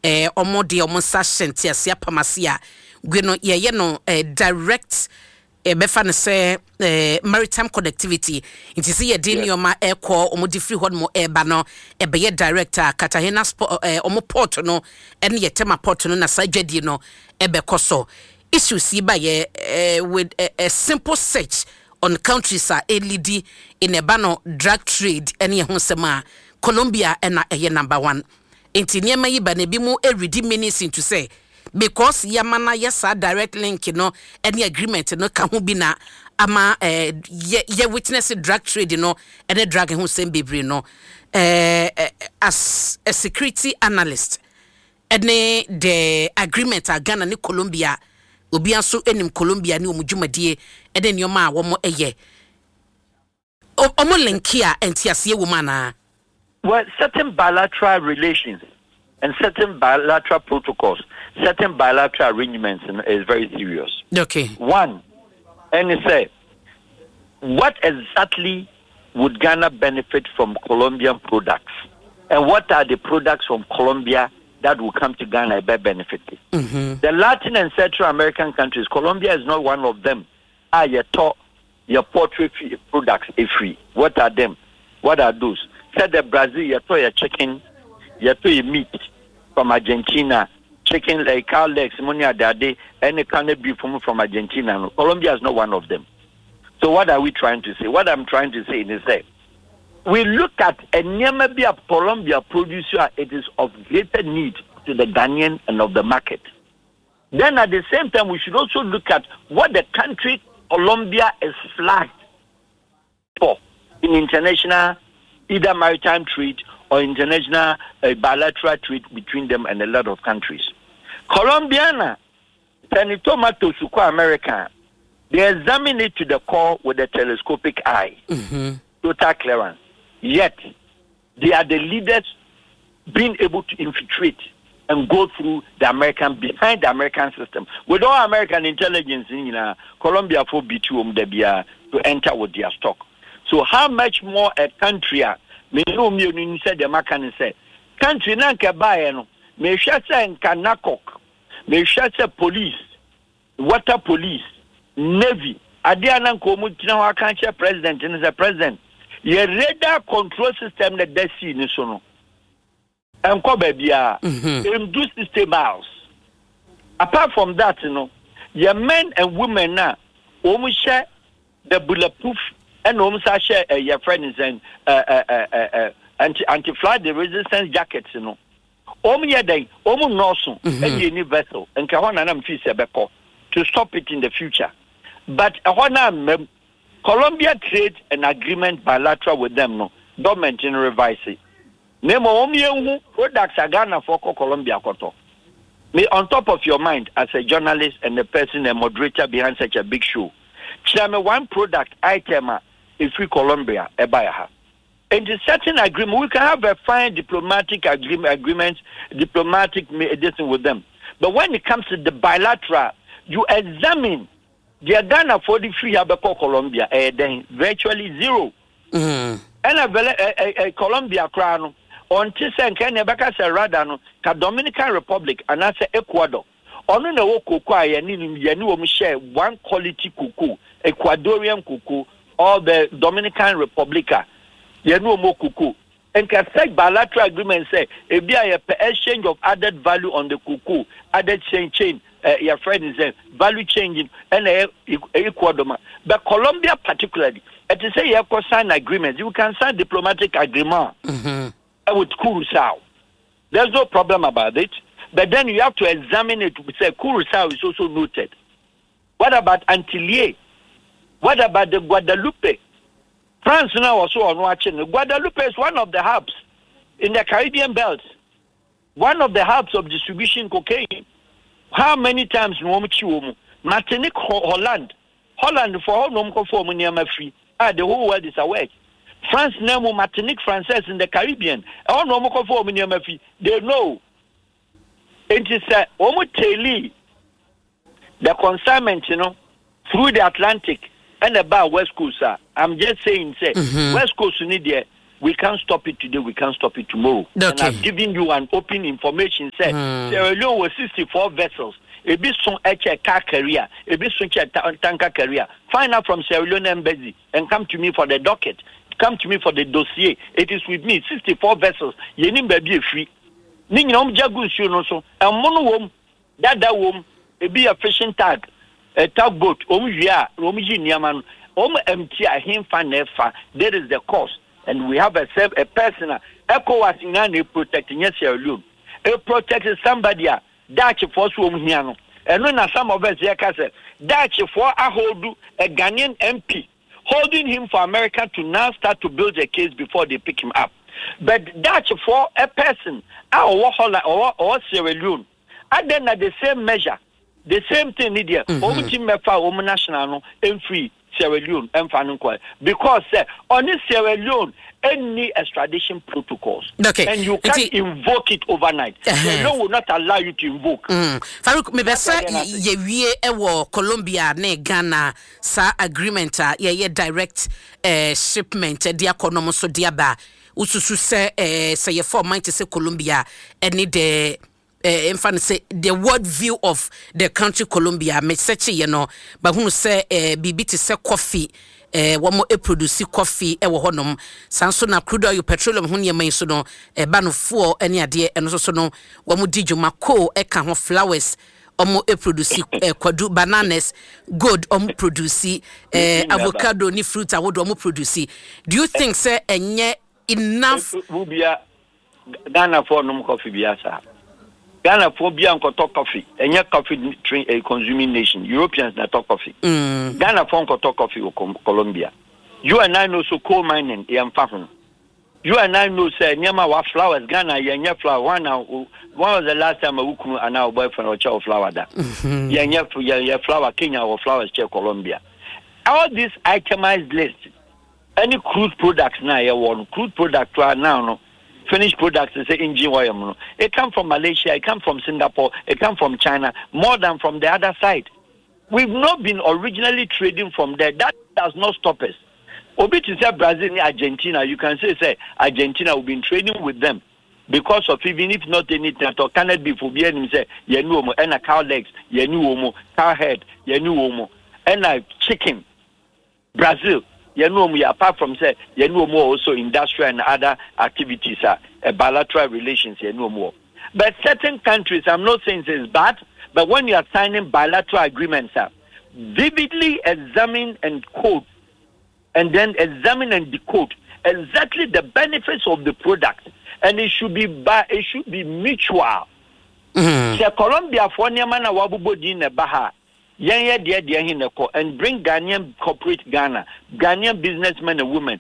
omo de omo sashenti asia pamasia gwe no ye no direct befa ne say maritime connectivity it is ye de nioma airco omo di free hod mo eba no be ye director Cartagena omo port no ene ye tema port no na sajwadi no ebe koso issue si ba ye with a simple search on countries are leading in a bano drug trade any honsema Colombia and a number one. Inti niema yi ba ne bi mu ready meaning to say because yamana yesa direct link any agreement no ka ho bi na ama ye witness drug trade any drug ho sem bebre as a security analyst any the agreement a Ghana ni Colombia obi anso enim Colombia ni omudwumadie ede nioma a womo eye omo linkia entiase womana. Well, certain bilateral relations and certain bilateral protocols, certain bilateral arrangements is very serious. Okay. One, and it say, what exactly would Ghana benefit from Colombian products? And what are the products from Colombia that will come to Ghana by benefit? Mm-hmm. The Latin and Central American countries, Colombia is not one of them. Your poultry products are free. What are them? What are those? Said the Brazil, your chicken, your meat from Argentina, chicken like cow legs, monia dade, any kind of beef from Argentina. Colombia is not one of them. So what are we trying to say? What I'm trying to say is that we look at a Niamabia of Colombia producer, it is of greater need to the Ghanaian and of the market. Then at the same time, we should also look at what the country Colombia is flagged for in international either maritime trade or international bilateral trade between them and a lot of countries. Colombiana, Tomato Suco America, they examine it to the core with a telescopic eye. Mm-hmm. Total clearance. Yet, they are the leaders being able to infiltrate and go through behind the American system. With all American intelligence in Colombia for B2 to enter with their stock. So how much more a country said the Macan said country nanka buy no me share say kanakok me share say police water police navy adia nan ko mu tina wa kan share president and the president your radar control system that they see ni so no enko ba bia do system house. Apart from that your men and women now share the bulletproof and almost share your friends and anti-flood resistance jackets, Day, Noso, and the vessel, and Kawana Fisa Beko to stop it in the future. But Colombia trade an agreement bilateral with them, government in revise it. Nemo products are Ghana for Colombia Koto. May on top of your mind as a journalist and a person, a moderator behind such a big show. Chame one product item if we Colombia a buyer. And the certain agreement we can have a fine diplomatic agreement, diplomatic medicine with them. But when it comes to the bilateral, you examine the Ghana for the free Abeko Colombia, then virtually zero. Mm-hmm. And a Colombia crown on Tisen Kenebaka Radano, Dominican Republic, and I say Ecuador. On the cocoa, you share one quality cocoa, Ecuadorian cocoa, or the Dominican Republica, Yenu mo cocoa. And can say bilateral agreement say, if there is a exchange of added value on the cocoa, added chain, your friend is value changing, and Ecuador. But Colombia particularly, it is say you have to sign agreements. You can sign diplomatic agreement with Curaçao. There's no problem about it. But then you have to examine it to say Curaçao is also noted. What about Antilles? What about the Guadeloupe? France now also on watching. Guadeloupe is one of the hubs in the Caribbean belt. One of the hubs of distribution cocaine. How many times Martinique, Holland for all no for free. The whole world is aware. France name Martinique Française in the Caribbean. All no for free. They know. It is the consignment, through the Atlantic and about West Coast. I'm just saying, West Coast need there. we can't stop it today, we can't stop it tomorrow. Okay. And I've given you an open information. Said Sierra Leone was 64 vessels. A bit soon car carrier, a bit soon tanker carrier. Find out from Sierra Leone embassy and come to me for the docket. Come to me for the dossier. It is with me. 64 vessels. Yenim baby free. Ninom jagus you know so. And mono wom, that wom, it be a fishing tag, a tugboat, Romiji Niaman, empty a him fan nefa. There is the cost. And we have a person, ECOWAS in protecting Sierra Leone. It protects somebody. Dutch force wom here. And when some of us here can say, Dutch for a hold a Ghanaian MP, holding him for America to now start to build a case before they pick him up. But Dutch for a person, or Sierra Leone, and then at the same measure, the same thing, Lydia, national and free Sierra Leone and Fanunquai. Because on this Sierra Leone, any extradition protocols. Okay. And you can't invoke it overnight. The law will not allow you to invoke. Farouk, me besa ye ewo Colombia ne Ghana sa agreement ye direct shipment dia konomo so dia ba ususu se ye for mind to say Colombia any the say the world view of the country Colombia me search you know but who say bibi to say coffee one more produce coffee honom sanso na crude oil petroleum ho ne so no ba no fuel any ade eno so no one more dijuma coal ka ho flowers omo produce kwadu bananas good omo produce avocado ni fruit awodo omo produce. Do you think say enye enough Ghana for no coffee biasa Ghana for be talk coffee. And yet coffee a consuming nation. Europeans not talk coffee. Ghana for talk coffee or Colombia. You and I know so coal mining. You and I know say Nyama wa flowers. Ghana yanya flower. One was the last time I would and our boyfriend or child flower that. Yanya flower Kenya or flowers check Colombia. All these itemized list. Any crude products now you want crude product now no. Finished products, say engine oil. It come from Malaysia, it come from Singapore, it come from China, more than from the other side. We've not been originally trading from there. That does not stop us. Obi to say Brazil and Argentina, you can say Argentina, we've been trading with them because of even if not anything at all. Cannot be for being say yenuomo and a cow legs, yenuomo, cow head, yenuomo, and a chicken. Brazil. Apart from say more also industrial and other activities bilateral relations more. But certain countries, I'm not saying it's bad, but when you are signing bilateral agreements, vividly examine and quote, and then examine and decode exactly the benefits of the product, and it should be mutual. Say Colombia for Niamana Wabubodi ne Baha. And bring Ghanaian corporate Ghanaian businessmen and women.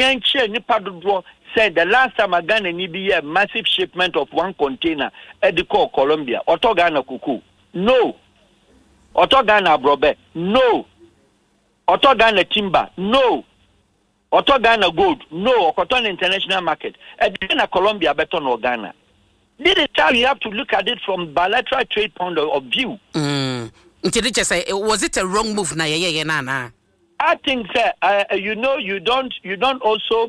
Said the last time I Ghana need a massive shipment of one container at the core Colombia. Oto Ghana Kuku. No. Oto Ghana Brobe. No. Oto Ghana Timber. No. Oto Ghana Gold. No. Okoton International Market. At Ghana Colombia better no Ghana. This is how you have to look at it from bilateral trade point of view. Was it a wrong move na? I think you don't also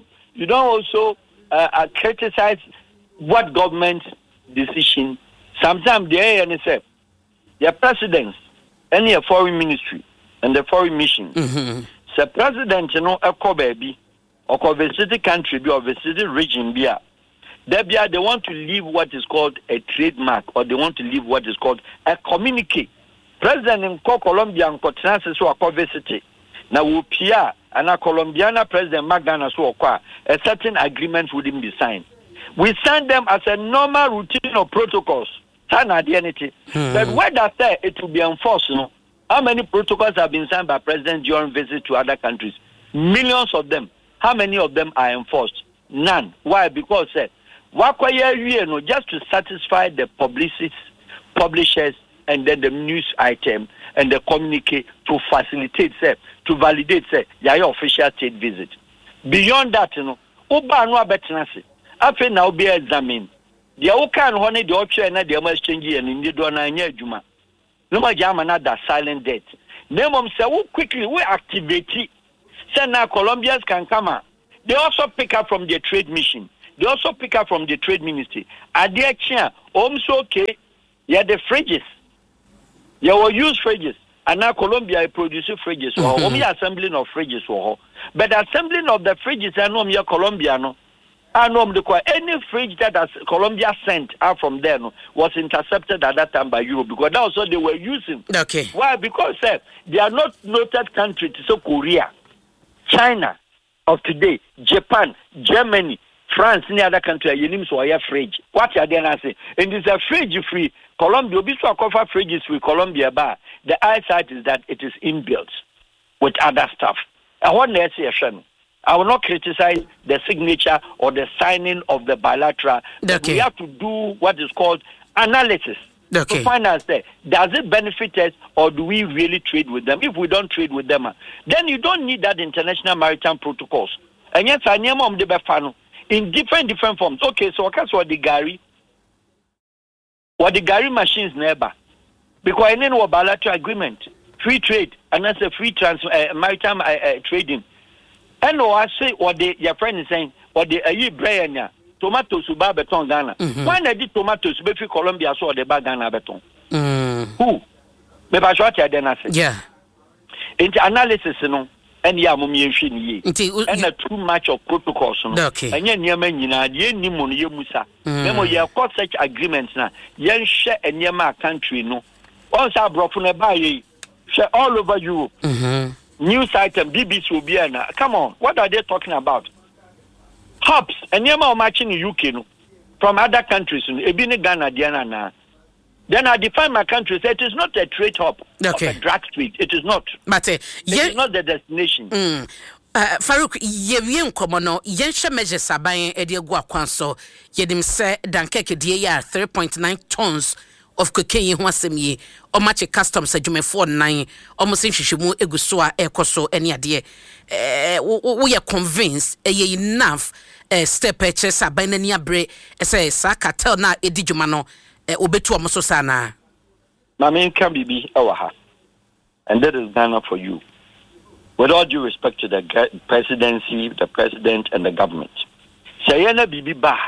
criticize what government decision. Sometimes they say your presidents and your foreign ministry and the foreign mission. The president a baby or visit country or visit region they want to leave what is called a trademark or they want to leave what is called a communique. President in Colombia and Cotinances so a visit. Now we Pia and a Colombiana president Magana so a certain agreement wouldn't be signed. We sign them as a normal routine of protocols. But whether it will be enforced, how many protocols have been signed by president during visits to other countries? Millions of them. How many of them are enforced? None. Why? Because just to satisfy the publishers and then the news item and the communique to facilitate, to validate, your official state visit. Beyond that, Uba no abetenase. Afe na obi examine. The oka no ne the option na the exchange and in the do na anya adwuma. No ma jama na that silent debt. Name say we quickly we activate. Say now Colombians can come. They also pick up from their trade mission. They also pick up from the trade ministry. At their chair, also okay, yeah, the fridges. You will use fridges. And now Colombia produces fridges. Only assembling of fridges. But the assembling of the fridges, I know me Colombiano. I know any fridge that has Colombia sent out from there was intercepted at that time by Europe because that was what they were using. Okay. Why? Because they are not noted countries. So Korea, China of today, Japan, Germany, France, any other country, you need to fridge. What are they saying? And it's a fridge free. Colombia, we so cover fridges free. Colombia, but the eyesight is that it is inbuilt with other stuff. I want to say, I will not criticize the signature or the signing of the bilateral. Okay. We have to do what is called analysis. Okay. To find out, does it benefit us or do we really trade with them? If we don't trade with them, then you don't need that international maritime protocols. And yes, I name them the in different forms. Okay, so what the Gary machines never because I know a bilateral agreement, free trade, and that's a free maritime trading. And I say what your friend is saying, what the Brian tomatoes suba beton Ghana. Why not the tomatoes be Colombia so the bag Ghana beton? Who? Maybe I short ya then I say. Yeah. Into analysis, and ya mummy and too much of protocols. Okay. And yen yaman yina, yen nimon ye musa. Nemo ye got such agreements now. Yen share and yama country no. Once I brought from a buy share all over Europe. News item, BBC will be now. Come on, what are they talking about? Hubs, and you're matching in UK from other countries. Ghana, Diana. Then I define my country. Say it is not a trade hub of a drug street. It is not. But it is not the destination. Farouk, ye komono yensha measure saban ediegwa kwanso yedim se dankeke die ya 3.9 tons of cocaine ho asem ye o match customs adwumefo 9 almost nhwehwemu eguso a ekoso ene ade we are convinced ye enough step purchase aban na ni abre say sa cartel na edijuma no obetu omoso sana na me can bibi ewa and that is Ghana for you. With all due respect to the presidency, the president and the government, say yana bibi ba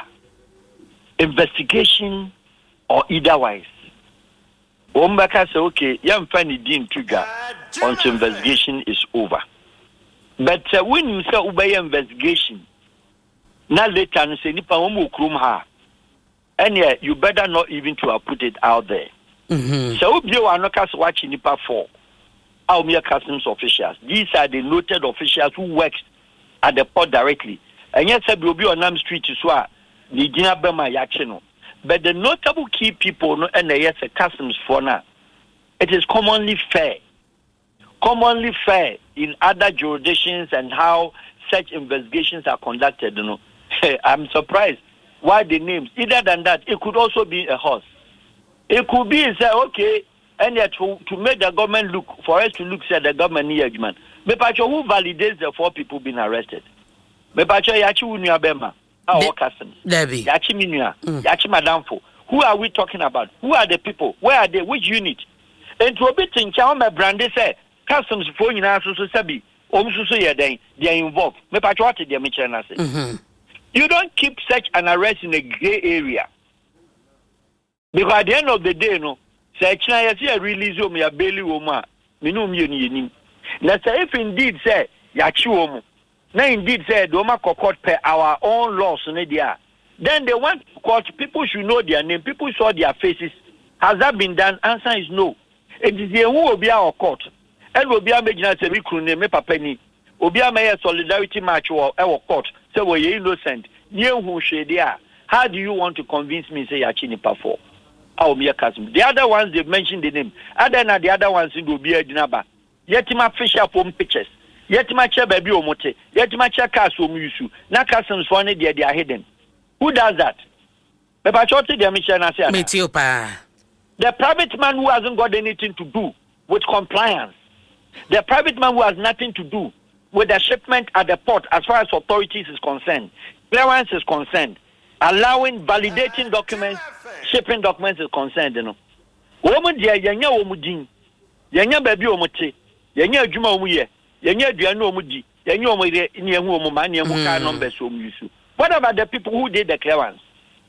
investigation or otherwise. Ombaka say okay, yam find it in trigger until investigation is over. But when you say ubaya investigation, now later and say nipa omu krum ha, and yeah, you better not even to have put it out there. So you are not watching nipa for our mere customs officials. These are the noted officials who work at the port directly. And yes, will be on Nam Street to swear the Gina Bema Yachino. But the notable key people and the yes customs for now, it is commonly fair in other jurisdictions and how such investigations are conducted. You know, I'm surprised why the names. Either than that, it could also be a horse. It could be say okay, and yet to make the government look for us to look say the government need judgment. But who validates the 4 people being arrested? But yachi unia bema. Our customs. Yachi minua. Yachi madamfo. Who are we talking about? Who are the people? Where are they? Which unit? And to a bit in Chama Brande say customs for you now so sabi. They are involved. You don't keep such an arrest in a gray area. Because at the end of the day, no, say China say release you me a bailey woman. Minum yeni. Now say if indeed say yachi woman. Now indeed said Doma court per our own laws then they want court people should know their name, people saw their faces. Has that been done? Answer is no. It is the who will be our court. And will be a major name papeni. Will be a solidarity march or our court. So we're innocent. Near who shade there. How do you want to convince me say Yachini Pafo? Our mere cousin. The other ones they've mentioned the name. Other than the other ones will be a dinaba. Yet my fish up home pictures. Yet my chair baby omote, yet my chair cast musu, na customs for they are hidden. Who does that? The private man who hasn't got anything to do with compliance, the private man who has nothing to do with the shipment at the port as far as authorities is concerned, clearance is concerned, allowing validating documents, shipping documents is concerned, you know. Woman dear yanya womudin, yanya baby omote, yanya juma omuye. Yenya duano omudi then you are near whom man, you can numbers whom you see. What about the people who did the clearance?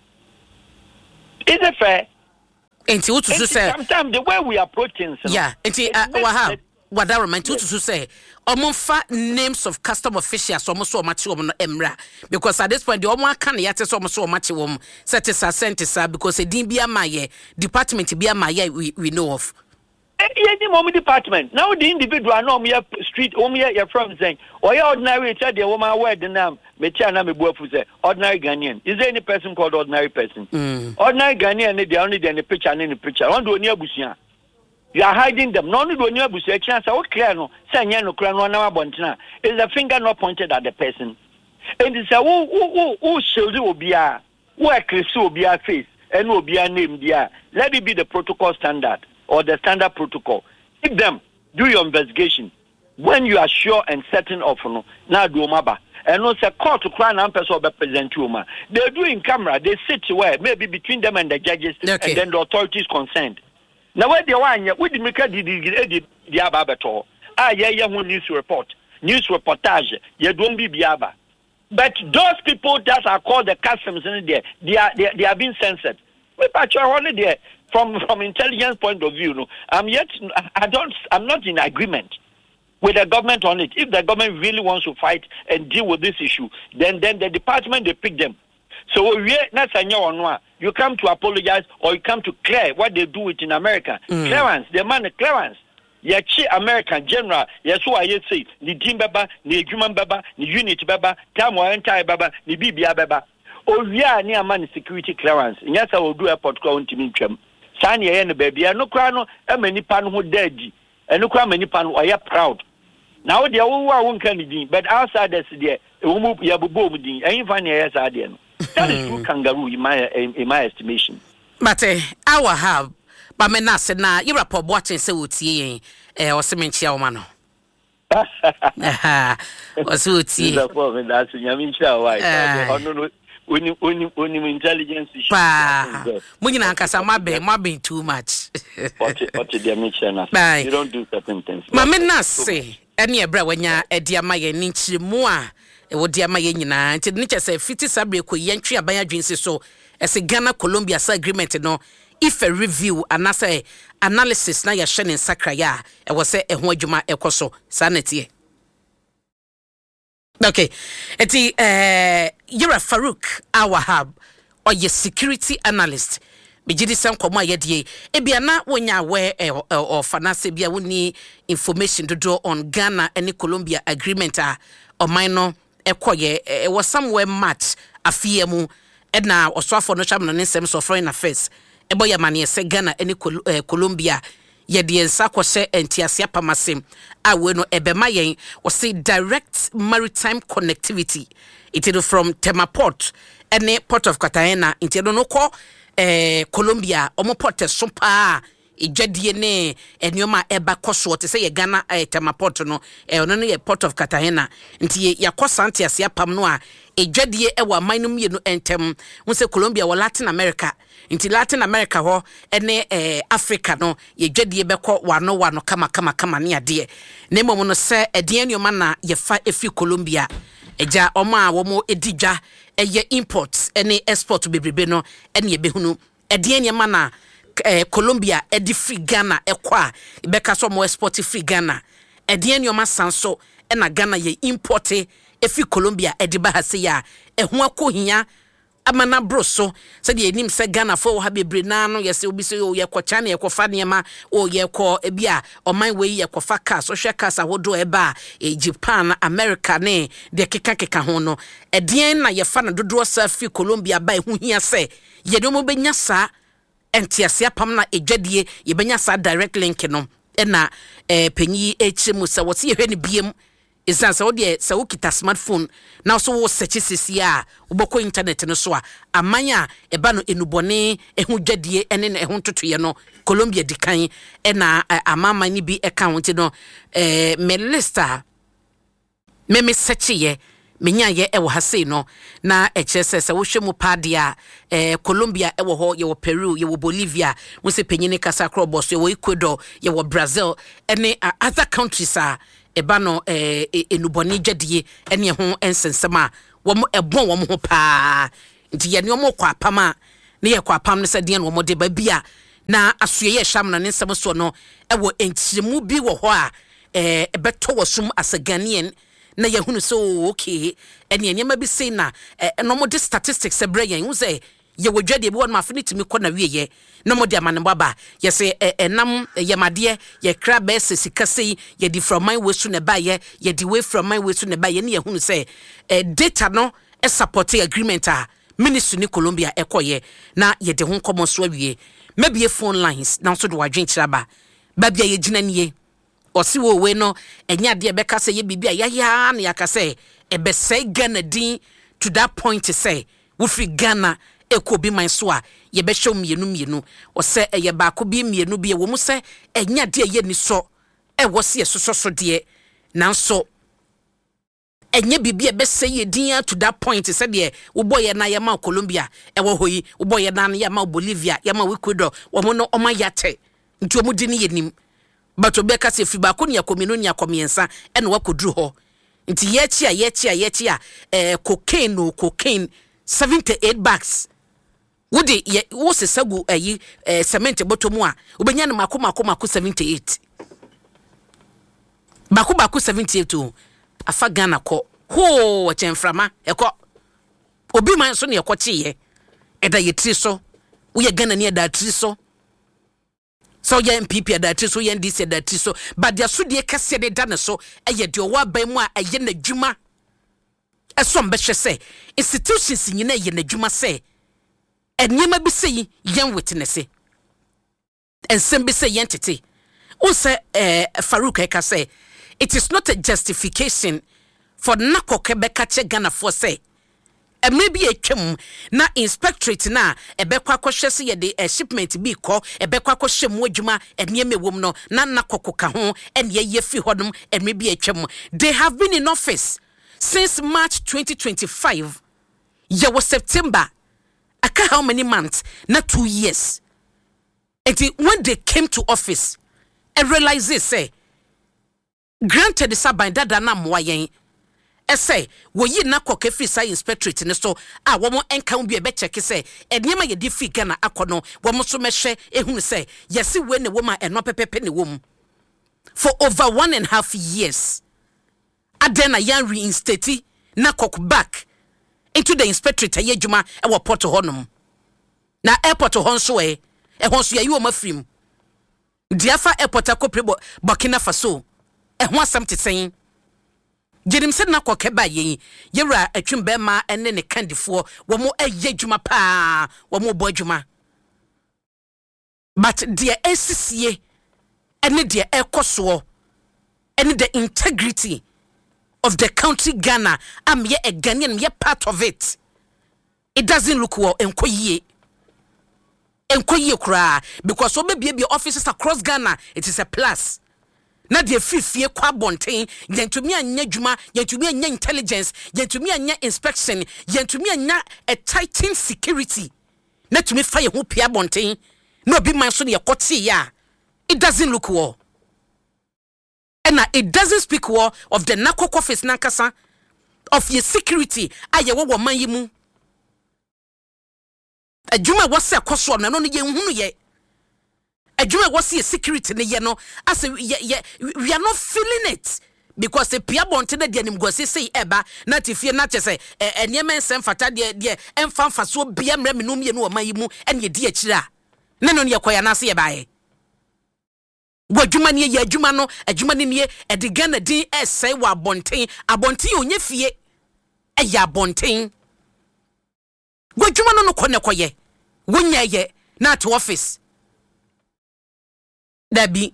Is it fair? Sometimes the way we approach things. Yeah, what that reminds you to say, almost names of custom officials almost so much woman emra because at this point the one can yet almost so much woman set is a sentence because a DBA department be a we know of. Any moment department now the individual no me street your from saying or your ordinary tell the woman where the name say ordinary Ghanaian. Is there any person called ordinary person? Ordinary Ghanaian they only in the picture and in the picture. On do near Busia. You are hiding them. No need to near Busia chance so clear no say no crown one bontina. Is the finger not pointed at the person. And it's a who should be a who Chris will be a face and will be a name there. Let it be the protocol standard. Or the standard protocol. Take them, do your investigation. When you are sure and certain of no, now do maba. And no say court to cry and person represent you. They do in camera, they sit where maybe between them and the judges and then the authorities concerned. Now where they want we did make the ababato. News report, news reportage, you don't be biaba. But those people that are called the customs in there, they are being censored. We patch only there. From intelligence point of view, no, I'm not in agreement with the government on it. If the government really wants to fight and deal with this issue, then the department they pick them. So you come to apologize or you come to clear what they do it in America. Clearance, the man clearance. Yeah, American general. Yes, who I say the team baba, the human baba, the unit baba, Tamwa entire baba, the BBA baba. Oh yeah, near man security clearance. Yes, I will do a port count in Cham. Sanya and baby, and no crown, a many pan who dead, and no crown many pan or ya proud. Now the old can be, but outside that's there, a woman yabu, and you find your ass idea. That is true kangaroo in my estimation. But our have, but me not say na you report watching say uti or semen chiamano. Was uti. That's in Yamisha, why? When intelligence is Mabin too much. What you don't do certain things. Mamma say, any abra when ya a dear my niche more, it would dear my yina, until nature say 50 sabre could yentry a buyer drinks so as a Ghana Colombia agreement no. If a review and say analysis na ya shen in Sakraya, I was say a hojuma ecoso sanity. Okay, eti you're a Farouk Awahab or your security analyst. Bijidi sam koma yedie. Ebia na wonya aware or fanase bia woni information to draw on Ghana and Colombia agreement or minor ekoye was somewhere match afiemu edna oswafo no cham no nsem so foreign affairs. Eboya mane se Ghana and Colombia yedi ensa kwose entiasia pamasem awe no ebema yen o say direct maritime connectivity it is from Temaport ene Port of Cartagena into no ko Colombia omo port so pa ejadie ne enioma eba koso te say Ghana Temaport no ono no Port of Cartagena nti yakosa entiasia pam no a ejadie ewa manum ye no entem wo say Colombia wo Latin America inti Latin America ho ene Africa no ye dwadie beko wano kama ne ade ne momo no se ede enioma na ye fa efi Colombia eja oma wo mo edija eye imports ene export bebrebe no ene ye behunu ede enioma na Colombia edi free Ghana ekwa ibeka so mo export free Ghana ede enioma sanso ena Ghana ye importe efi Colombia edi ba hase ya eho akohia amana broso said ye nim se Ghana for ha bebre na no ye se obi se o ye kwacha na ye kwafa niema o ye kwa ebia o man we ye kwafa cars o hwe cars awodo eba Japan America ne de keka ho no edien na ye fa na dodo sa fi Colombia ba hu hia se ye no mo benya sa entiasia pam na edwadie ye benya sa direct link no na penyi echimu se wote ye hwe ne biem isan so de se ukita smartphone na so wo search sisia uboko internet no so a amanya eba no enubone ehu dwadie ene na ehu totoye no Colombia dikan na amama ni bi account no me lista me search ye menya ye ewo hase no na echese wo hwemu padia Colombia ewo ho ye wo Peru ye wo Bolivia wo se penyine kasa cross ye wo Ecuador ye wo Brazil ene other countries eba no enuboni dwadie ene ho ensensema wo ebon wo ho pa nti ye ne omo kwa apama ne ye kwa apam ne se de no mo de ba bia na asoye ye sham na ne nsem so no ewo enkyiremu bi wo ho a ebeto wasum asaganien na ye hunu so okay ene enyema bi sei na no mo de statistics ebrayen wo say ye wodwade bi won ma fini timi kɔ na wieye no mo de amane baba ye say enam ye made ye kra be sika sei ye di from my way so ne ba ye di way from my way so ne ba ye ne ye hunu say data no support agreement a ministry ni Colombia ekoye na ye de ho komo so awie maybe phone lines na so do wadwen kiraba ba bia ye gina nie osi wo we no enya de beka say ye bibia ya na yakase ebe say Ghana din to that point to say we free Ghana ekobi man so a ye be show mienu o se ye ba ko bi mienu bi wo mu se enya de ye ni so wo se so de nanso enye bibia be say ye din to that point to say de wo boye na ye ma Colombia wo hoyi wo boye na ye ma Bolivia ye ma Ecuador wo mo no o ma yate nti o mu di ni ye nim but obeka se fi ba ko ne akomino ne akomiensa ene wakodru ho nti ye chia cocaine 78 bags wodi ye wo se sagu cement botomu a obenya ne mako 78 bako 78 afa Ghana ko ho chemframa eko obi man so ne ekochie eda ye tri so wo ye Ghana ne eda tri so so ye MPP da tri so ye NDC da tri so but dia so de kase de da ne so eye de owa ban mu a eye na dwuma eso mbehwe se institutions nyina eye na dwuma se enyema bi se yen witness ensem bi se yen tete o se Farouk eka say it is not a justification for nakoke beka che Ghana for say maybe a twem na inspectorate na ebekwa kwhwe se ye de shipment bi ko ebekwa kwhwe mu adwuma enieme wom no na nakokoka ho ene ye fi hodom maybe a twem they have been in office since March 2025 ye was September aka how many months na 2 years and when they came to office and realize this say granted the saban dada na moa yen say wo yi na koke free science inspectorate ne so a wo mo enka bi e be check say enema ye di free Ghana akono wo mo so mehwe ehunu say yesi we ne wo ma eno pepepe ne wo mu for over 1.5 years adena yan reinstate na kok back into the inspectorate ye djuma e wo port honum na airport hon so hon so ye wo ma free mu diafa airport akopre Burkina Faso ho asam teten Jerim said na koke ba yen yewra atwemba ma ene ne kandifo wo mo eye dwuma pa wo mo bo dwuma but the SCA ene the ekoso ene the integrity of the country Ghana am ye a Ghanaian ye part of it doesn't look well enkoyie kra because so be offices across Ghana it is a plus na de fifie kwa bonten yentumi anya dwuma yentumi anya intelligence yentumi anya inspection yentumi anya a tightened security na tumi fa ye ho pia bonten na obi man so ne yakote ya it doesn't look well and it doesn't speak well of the narco office nankasa of your security aye wo man yi mu adwuma wo se akoso na no ye hunu ye adwuma was see security ne ye no as we are not feeling it because the pia bonte na de anim go say eba na tifie na che say enema ensem fata de emfa so bia mra menum ye no o mayi mu ene ye di akira ne no ye koya na se ye baaye wadwuma ne ye adwuma no adwuma ne ne e de Ghana din esai wa abonten onye fie ya abonten wadwuma no kone koye wonya ye na to office dabi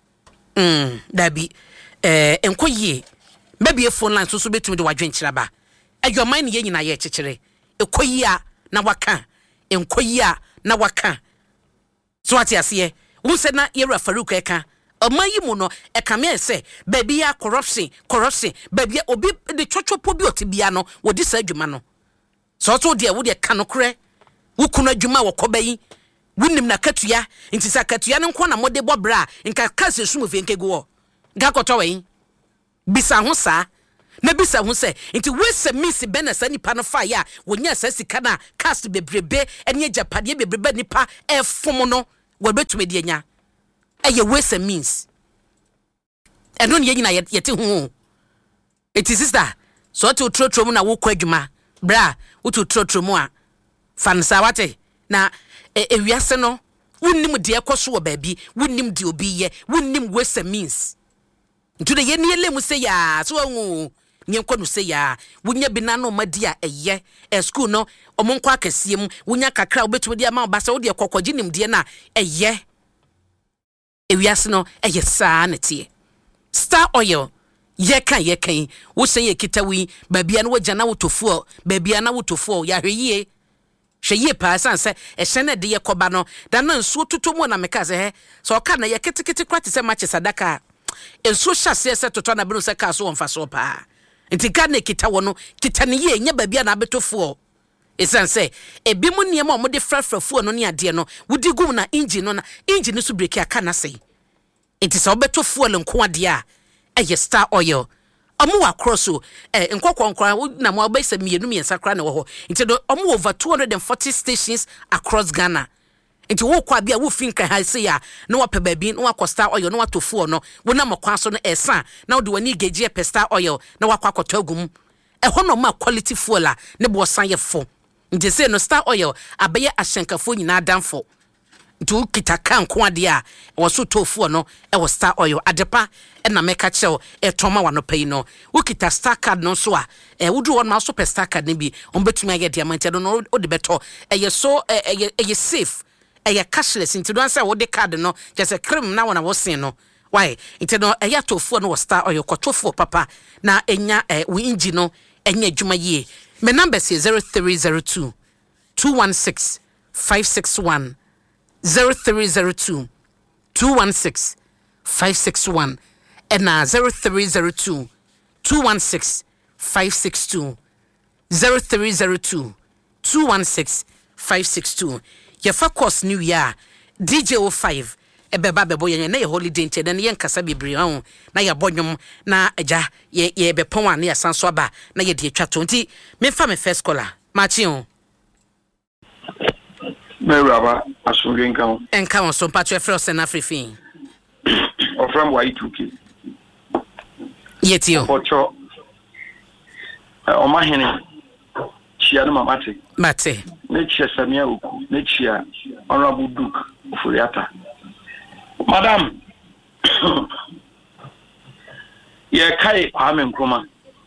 enkoyie maybe a phone line so betumi de wadwen kiraba adwoman ne ye nyina ye kekere ekoyia na waka enkoyia na waka so ati ase wo se na ye Farouk eka omayi mu no eka me se baby ya corruption baby obi de twotwopo bi otibia no wodi sa adwuma no so to de wo de kanokre wo kunu adwuma wo kobayi wunim na katua nti sa katua ne nko na mode bobra nka kase sumu fe nkego ga koto wen bisa ho sa na bisa ho se nti we se miss benesa nipa no fa ya wonya sa sika na cast bebrebe ene japade bebrebe nipa efom no we betumi de anya eye we se means eno ne nyina yete ho eti sister so to trotro mu na wo kwa adwuma bra wo to trotro mu a fansa wate na ewiase no wonnim de ekoso wo baabi wonnim de obi ye wonnim we se means ntu de ye ne lemu se ya so wo nyenko no se ya wonya bina no madi a eye school no omonko akase mu wonya kakra obetumi de ama obasa wo de kokkogi nim de na eye ewiase no eye saa na tie Star Oil ye kan wo se ye kitawi babia no wagya na wotofuo babia na wotofuo ya hweye hweye pa sanse ehye na de ye koba no da na nsuo totomu na meka se so oka na ye kitikiti kwate se mache sadaka ensuo hyase se toto na bino se ka so wonfa so pa nti ka na kita wo no kita ne ye nya babia na betofuo esanse ebi mu niam o mo de frafrafuo no ne ade no wudi gum na engine no na engine so breki aka na sei nti se obetofuo le nko ade a eye Star Oil omo wa cross nkokkonkra na mo obesa mienu miensa kra na wo ho nti do omo over 240 stations across Ghana nti wo kwa bia wo finka ha se ya na wa pe baabi na wa ko Star Oil na wa tofuo no wo na mokwa so no esa na wo de wani geje pe Star Oil na wa kwa kotagum ho no ma quality fuel la ne bo san ye fo nti se no Star Oil abaye ahyenkafo nyina danfo nti kitaka nko ade a wo so tofuo no wo Star Oil adepa na meka chel toma wano pay no ukita Star card no so a wudu won ma so pe Star card ne bi on betumi age diamond no o de beto eye so eye safe eye cashless nti do ansa wo de card no just cream na wona wo sen no why nti no eye tofuo no wo Star Oil ko tofuo papa na enya we engine no enya adwuma yie me number is 0302 216 561 0302 216 561 and 0302 216 562 0302 216 562 your focus new year DJ05 ebeba bebo ye na ye holiday nche na ye nkasa bebre ho na ye bodwom na agya ye bepon an ye sanso aba na ye de atwa nti me fa me first caller machi ho me raba asuri nka on so patro efro na frifin o from Y2K yetio ocho o mahene chia no mate ne chia samia oku ne chia honorable duke ofuriata madam ye kai Kwame Nkrumah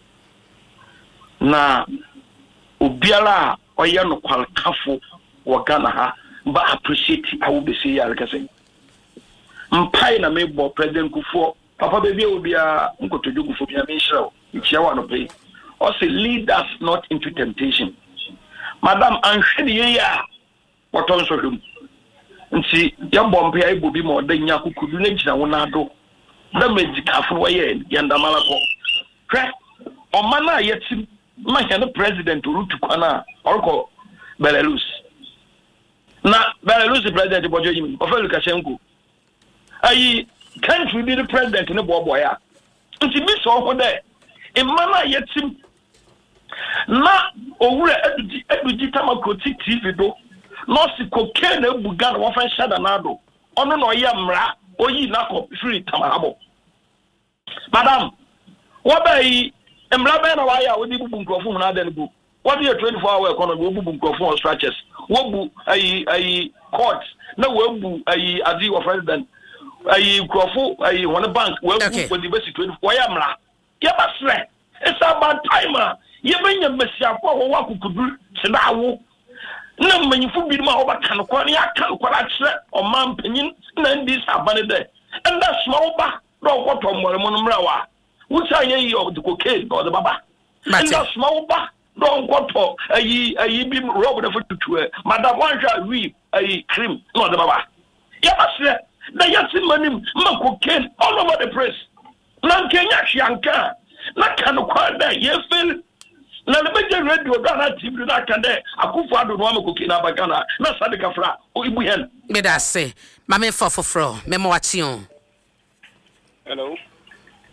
na obiara oye no kwalkafo wo Ghana ha ba appreciate awu be say yare kase mpai na me bo president Kufuor papa baby obia nkotojo Kufuor bia me hyerew ichia wa no pay or say lead us not into temptation madam anhwede ye ya boton so dum nti ya bompe ai bobi mo da nya kukudu na gina wona do da medikafo wo ye yanda malako hwe o mana yeti ma hia no president Ruto kwana orko Belarus na Belarus president Bojo Jimi ofelu Lukashenko ayi country be the president ne bobo ya nti bi so ho de imana yetim na owura eduji tamakoti TV do no si cocaine ebuga na wo fa shada na do ono no ye mra oyi na ko free tamarabo madam wabai mra be na wa ya odi bubu nkrofo na de bu what do you 24-hour economy wo bubu nkrofo structures wo bu ayi court na wo bu ayi adi of president ayi nkrofo ayi one bank wo bu for the basic 24 ya mra ya basre it's about time ye benya mesiapo wo wakukudu sedawo na manyifu bi ma obaka no kwa ya kan kwa akire o man panyin na ndi sabane de and that small ba do ko to mmore mo mra wa wuta ye yi of the cocaine or the baba and that small ba do ko to ayi bi rob the futu madam wan sha we ayi cream no the baba ya basre na yatin manim ma cocaine all over the place na Kenya hyanka na kan kwa da ye feel na lebeje radio Ghana TV na kande akufo ado no amakoki na bagana na sadika fra o ibu hen me da se ma me fofofro me mo wachi on hello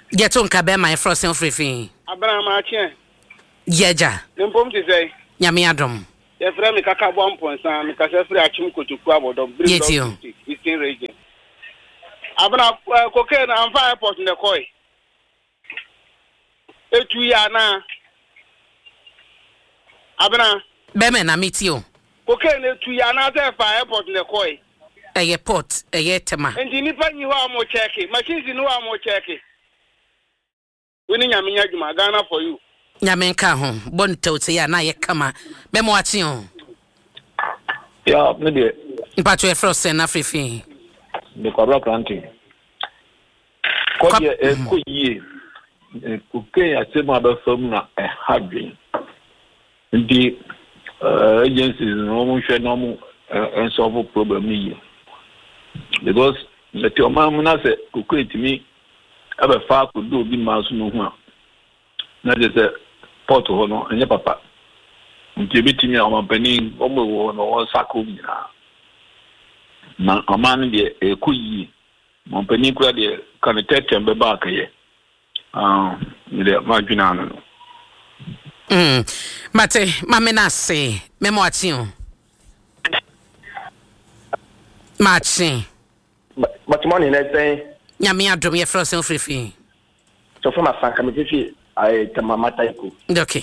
Get on Cabe, my frozen free. Abraham Achen. Yeja. Nimpom to say. Yamiadom. Your friend Mikaka 1 point, because every action could to Quabo, Yes, you. Eastern region. Abraham cocaine and fire pot in the koi. 2 years now. Abraham. Bemen, I meet you. Cocaine 2 years now, fire pot in the koi. A pot, a yetema. And the Nippon you are more checking. Machines you are more checking. Winning a Minyaguma Ghana for you. Yamenka home, Bonto say, na ye kama. Memoation. Yeah, maybe. But you're frozen, Afrifin. The corrupt planting. Quite a good year. Okay, I said my best from a hardware. The agencies normal share normal and solve a problem here. Because the your mom said, okay, to me, ever far could do be mouse no one. Not just a pot honor and your papa. Until me on penny, almost or saco. Na amani de ekuyi mon pani kura de kan tete mbe ba ka ye de ma dwuna no mate mamena se memo atin machi but money na say nyame adom ye frozen free so from asanka me fifi ai tamamata iko okay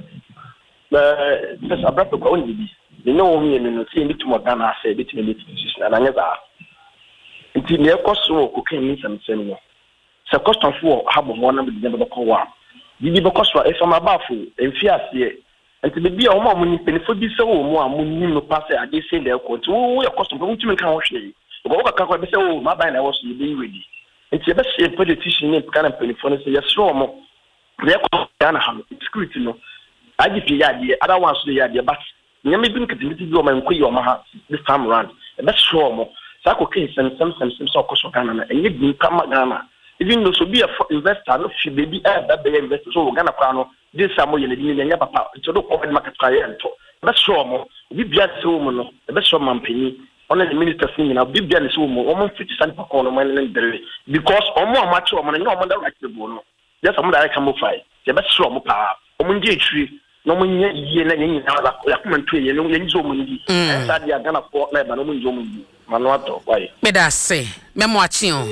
just abrapo ko only bi no me no see me to Ghana say bit me decision na nya za nti me ekoso ko kan ni samsem no se custom for habo mo na be de be ko wa bibi be koso e fama bafo emfi ase nti be bia o ma mo ni penifo bi se wo mo a mo ni no pass ade se de ko nti wo ye custom ko mutumi kan wo hwe ko ko ka ko be se wo ma ban na wo so be ready nti be se politician ni kan penifo no se ye so mo me ko Ghana ha security no agipi ya de other ones so ya de but nyame bi nketimi bi o man koyi o ma ha this time around be sure mo sa ko kin sem so ko so Ghana na enye bi kama Ghana even no so be a investor no fi baby that be investor so Ghana kwa no this samo ye ni nya papa to do ko market kwa ye nto be sure mo bi bia se mo no be sure mampani ona the minister sin na bi bia se mo o mo fit stand pa ko no man na dere because o mo amache o mo na o mo da right bo no just am da come fight ye be sure mo pa o mo ndi etri no mo nya yie na nya na ya kuma ntu ye no nya nzo mo ndi sa dia Ghana for na ba no mo nzo mo ndi manu ato why me da se memo achion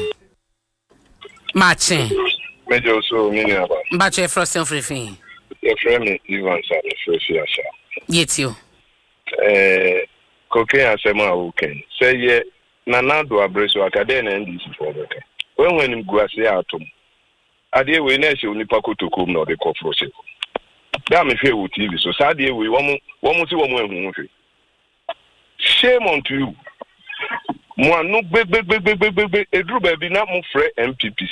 machi mejo so mini aba but you frozen free your friend Ivan said fresh asha yetio cocaine asema okay say ye nanado abreso akade na ndc for the when him guase atom ade we na ehwe onipa kotokom na de kofro da me hwe wo TV so sadie we wo mo si wo mo ehun hwe shame on to you mo anu gbe edru ba bi na mo frɛ MPP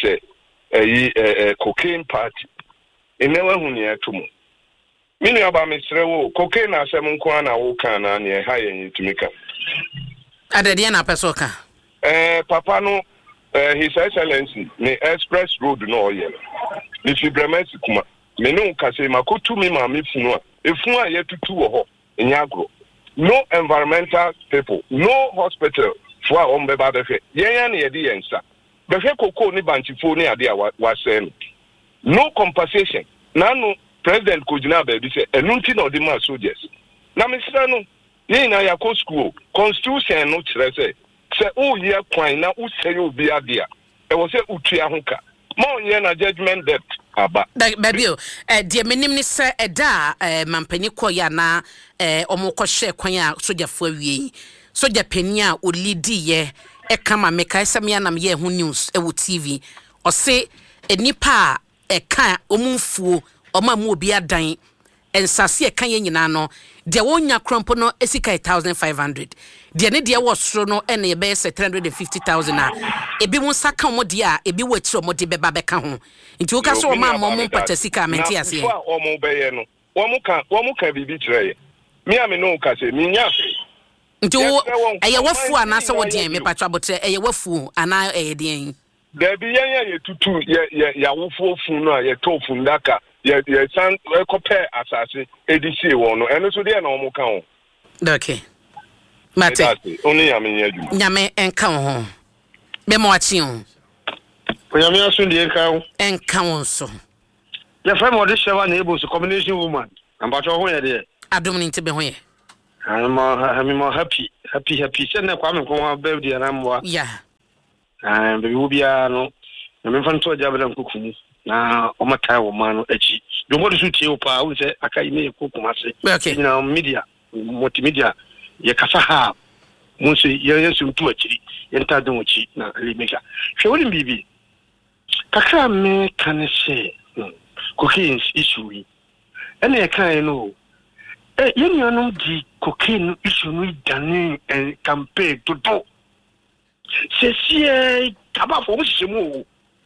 sɛ cocaine party enewa hu ne atomo minu aba mesrɛ wo cocaine asɛm nko ana wo kan na ne ha yɛ ntumika adede na pesoka papa no his excellency me express road no oyɛ ni fibremesi kuma me no kase makotu me ma me funu a efun a yetutu wo ho nyagro no environmental people no hospital for on be ba be hwe yen na yedi yensa be hwe koko ni banchifo ni ade a wasɛ no compensation na no president kojina ba bi sɛ enunti na odi ma soldiers na me sira no yin na yakɔ school constitution no kyerɛ sɛ o ye kwan na usɛ yo bi ade a e wo sɛ utua ho ka ma onye na judgment debt aba babio de menim ni sɛ ɛda mampani kɔ ya na ɔmo kɔ hwɛ kwan a sojafo awie soja pani a olidi ye kama meka sɛ me anam ye ho news ɛwɔ TV ɔse enipa ɛka ɔmumfuo ɔma mu obi adan ensase ɛka ye nyina no de wonya krompo no esika 1500 de ne de wɔ soro no ɛna ye bɛyɛ sɛ 350,000 a ebi mu saka ɔmo de a ebi wɔ tiri ɔmo de bɛba bɛka ho nti wo ka so ɔma ɔmo mpata sika menti ase na ɔmo bɛyɛ no ɔmo ka bibi kyerɛ me ame no ka sɛ me nya nti wo ɛyɛ wafu ana sɛ wo den me patwa botre ɛyɛ wafu ana ɛyɛ den da bi yɛn yɛ tutu ya wofu fun no a yɛ to fun daka yɛ san ekɔpɛ asase edisi wɔ no ɛno so de na ɔmo ka ho okay mate oni nyame nya dwuma nyame enka ho be mo achi ho Oyame aso de enka enka won so ya fa mo de shewa na ebo so combination woman ambacho ho ye de adom ni nte be ho ye I'm happy send na kwa me ko birthday na mwa yeah baby ubia no na me fan to jabela nkukumu na o mata wo ma no achi do mo so tie opa wo se aka ime ye kokuma se okay na media multimedia ye kasa ha mo se ye sum tu achi ye nta don achi na limeka hwe woni bibi kakra me kan se cocaine issue ene e kan no yenu di cocaine issue no dane en campaign to do se kaba fo simu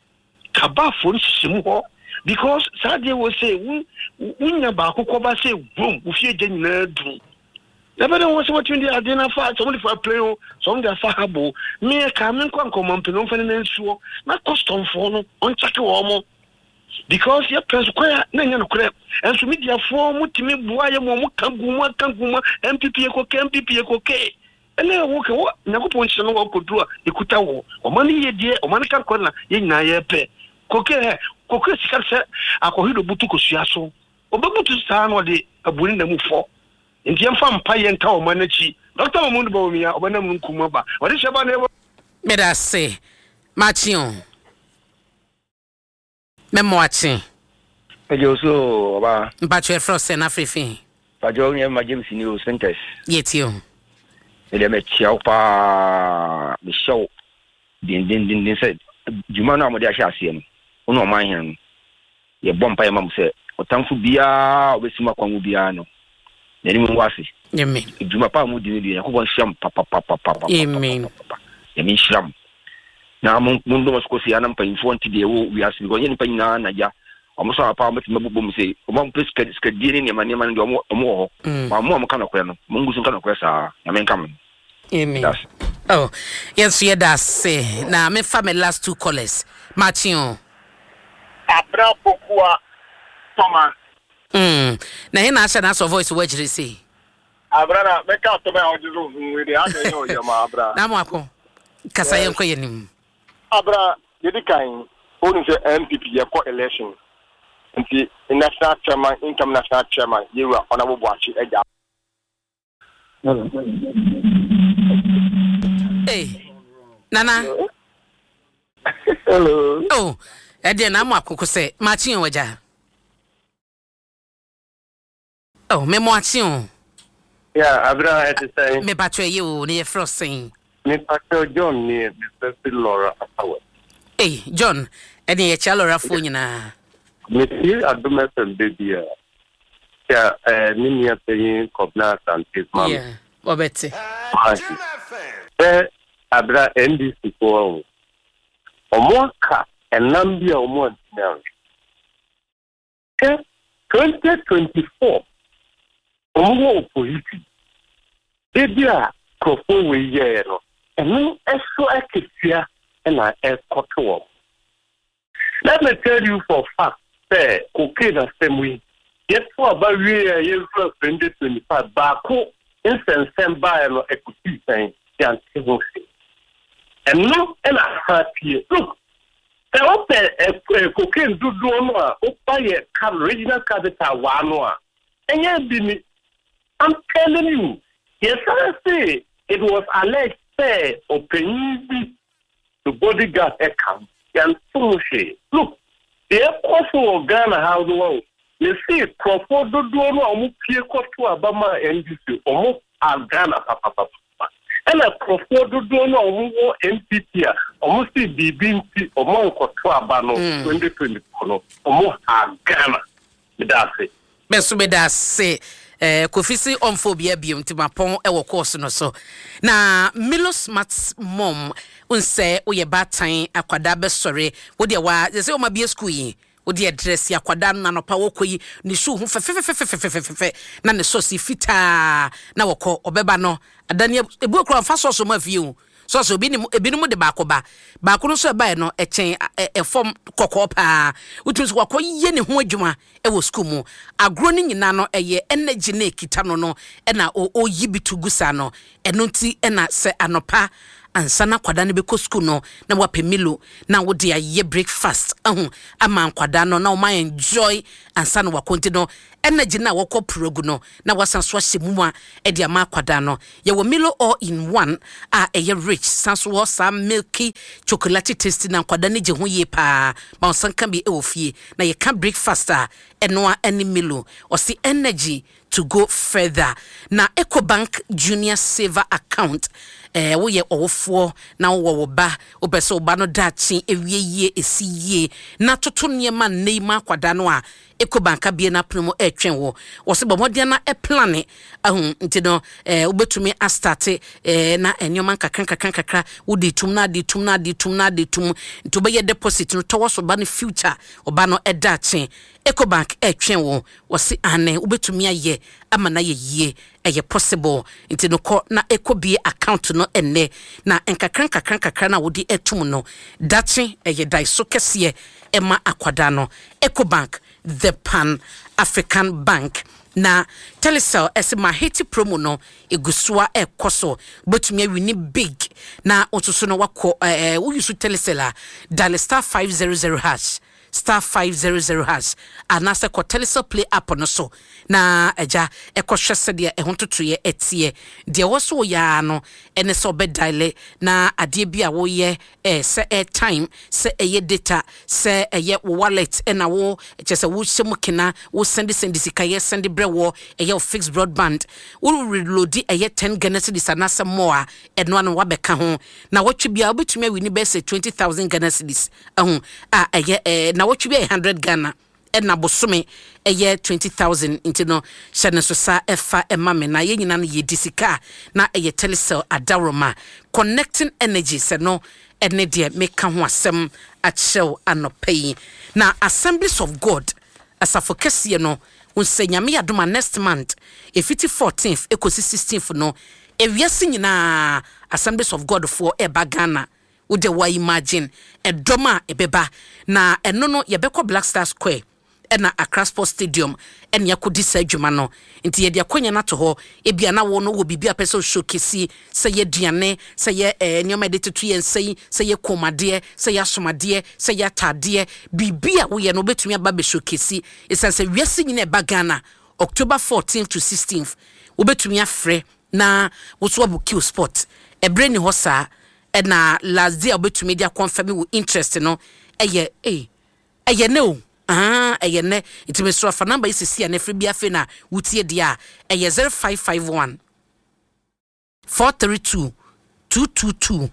ho because sadie wo say unya ba akokọ ba say boom wo fie je nyina du Everybody wants what you are dinner for. Somebody for a play, somebody for a habo. Me a coming come on, Penon Fernando, not custom for on Chucky Womo. Because your press square, no crap, and to media form, what to me, why you want Kanguma, MPP, MPP, and then walk away. Never point to know could do a Kutawo, or money, dear, or Monica Corner, in Nayepe. Coquet, set a corrido butuco siaso, or Babutu Stan or the Abuin the move for. In the farm pie and cow manachi, Dr. Mundbomia, or when I'm Kumaba. What is about never? May I say, Mathion? Memoirs. You so but you're frost and everything. But you only my James New Centers. Yet you. They met Chiapa, the show. Din said, Jumana Modashasian. Uno my hand. Your bumpire mum said, or Tanfu Bia with Sumakongubiano. Anyone was it? You mean, Jumapa Mudi, who was sham, papa. You mean, sham. Now, Mundo was Cosianam paying 20 days. We asked me going in Payna, almost our apartment, Mabum say, among Pisca, Scadini, and Maniman, or more, or more kind of question. Mungus and kind of question. I mean, coming. You mean, oh, yes, yeah, that's say. Now, me family last two callers. Mathion. Abra Pokua Thomas. Na hina asha na so voice we jiri say. Abra na make out to me on the room with the other no ya ma abra. Na mo akọ. Kasa yen ko yenim. Abra yedi kan onu se MPP ye ko election. Nti national chairman income national chairman ye wa honorable Boachi eja. Hey. Nana. Hello. Oh, e dey na mo akọ say Mathion waja. Oh, me moation. Yeah, Abra had to say. Me battery you near frosting. Me patro John near Mr. Laura Power. Hey, John, any a chalora funina. Me see a domestic baby. Yeah, Ninia paying Cobnas and his mom. Yeah, what better? Abra NDC for more car and Nambia or more now. 2024. Omo opposition ebia krofo we ye no eno eso aketia na ekoto. Let me tell you for fact say cocaine assembly yet for about year 2025 baako insensem ba no ekuti sen yan teho eno na happy look the open cocaine do no a opa ye card original card ta wa no a enye bi I'm telling you, yes, I say it was alleged say open the bodyguard account and so look, the also of Ghana how the world you see Crawford do no almost clear cut to Obama NDC almost Ghana papa and a Crawford do no almost MPP almost the BBNP almost cut to Abano 2024 almost Ghana. That's it. Besu that's say kofisi omphobia biom timapon e wo course no so na Milos Mats mom unse oye batan akwada be sore wo de wa se o ma bia school yi wo de dress akwada na no pa wo koyi ni shoe hu fe na ne so si fita na wo ko obeba no adane ebu okro fa so ma fie so ebinum de baako no so eba no echen efom kokko pa utum so kwakọ ye ne ho adwuma e wo school mu agro ni nyina no eye energy na ekita no e na o yibitu gusa no eno nti e na se anopa ansa na kwada ne beko school no na wape Milo na wo de aye breakfast ama kwada no na wo ma enjoy ansa na wakonti no energy na wokọ progu no na wasan so ahye mu a e de ama kwada no ye wo Milo all in one a eye rich sanso wo sa milky chocolate taste na kwada ne je ho ye pa ma osan kan bi e wo fie na ye kan breakfast a eno a any Milo or see energy to go further. Na EcoBank Junior Saver Account wo ye owofo na wo ba obeso ba no dachi ewie esiye na toto niema neima kwada no a EcoBank abie na promo etwen wo se bomode na plan nti no obetumi a start na enyoma kakra wo de tum na nti obe ye deposit no to so ba no future oba no edachi EcoBank etwen wo se ane obetumi aye ama na ye yie eye possible nti no ko na EcoBie account no enne na enkakran na wodi etum no dachi eye dai so kese ema akwada no EcoBank the Pan African Bank na Telecel esema hiti promo no egusua ekoso betumi wini big na otoso no wako wo use Telecel dial *500# *500# anase ko Telecel Play app no so na eja ekohwese de ehontotoye etie de wo so ya no ene so be dial na ade bia wo ye se airtime se eye data se eye wallet ena wo chese wo hyemu kina wo send sika ye send bre wo eye fixed broadband wo reload eye 10 Ghana cedis anase more eno anu wa beka ho na wo twi bia obetumi wini be say 20,000 Ghana cedis a eye na wo twi bia 100 Ghana na bosome eye 20,000 into no shane so sa efa emame na ye nyina no ye disika na eye Telecel adaroma connecting energy se no ene de meka ho asem achew anopai na Assemblies of God asafokese no unsanyame adoma next month efiti 14th ekosi 16th no ewiase nyina Assemblies of God for eba Ghana ude wa imagine edoma ebeba na eno no yebekọ Black Star Square ena Accra Sports Stadium en yakodi sa adwuma no nti ye de akonya na to ho ebia na wo no wo bibia pese showcase se ye duane se ye nyoma de tutu ye nsei se ye komade se ye asomade se ye tade bibia wo ye no betumi aba be showcase esanse wiase nyina eba Ghana October 14th to 16th wo betumi afre na wo so abuki sport ebre ni ho sa na last day obetumi dia confirm with interest no eye no eye ne itime so fa number is see na free bia fe na wutie dia eye 0551 432 222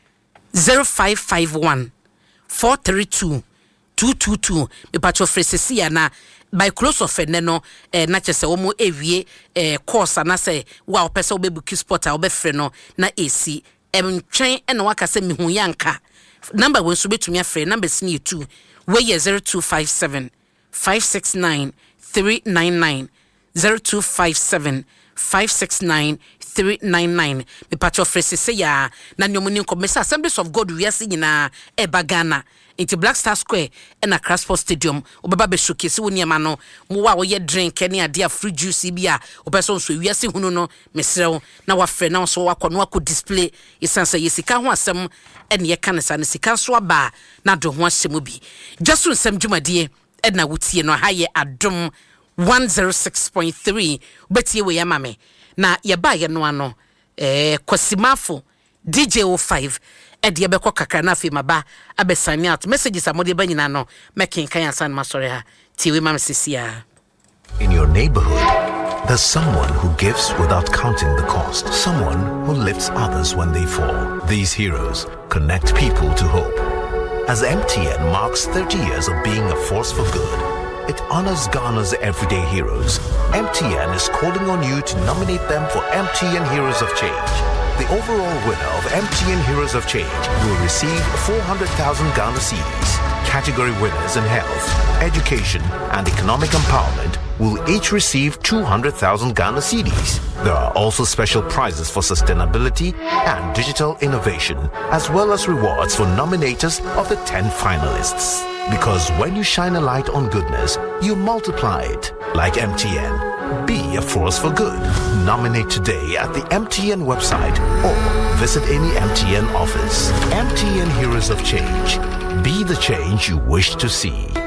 0551 432 222 me patcho frese na by close of no na chese wo mo ewie course na say wa opese obebuki sport a obefre no na AC train and waka se mi hu yanka number when so betumi afre number sini 2 wey 0257 569 399 0257 569 399 me patcho frese se ya na nyomuni nkomesa Assemblies of God wiase nyina eba Ghana into Black Star Square and Accra Sports Stadium obeba be showcase woni ama no mo wa wo ye drink ne ade free juice bia obeso so wiase hunu no mesrew na wa frɛ na so wakɔ no akɔ display isansa yesika ho asɛm ene ye kanesa ne sika so aba na do ho ahyɛmu bi jaso nsɛm dwumadie na wotie no ha ye adom 106.3 betie we ya mame na ye ba ye no ano Kosimafo DJ05 edi ebeko kakra na afi maba abesani out messages amode ba nyina no making kan asan masore ha tiwe mam sisia. In your neighborhood, there's someone who gives without counting the cost, someone who lifts others when they fall. These heroes connect people to hope. As MTN marks 30 years of being a force for good, it honors Ghana's everyday heroes. MTN is calling on you to nominate them for MTN Heroes of Change. The overall winner of MTN Heroes of Change will receive 400,000 Ghana cedis. Category winners in health, education, and economic empowerment will each receive 200,000 Ghana cedis. There are also special prizes for sustainability and digital innovation, as well as rewards for nominators of the 10 finalists. Because when you shine a light on goodness, you multiply it. Like MTN. Be a force for good. Nominate today at the MTN website or visit any MTN office. MTN Heroes of Change. Be the change you wish to see.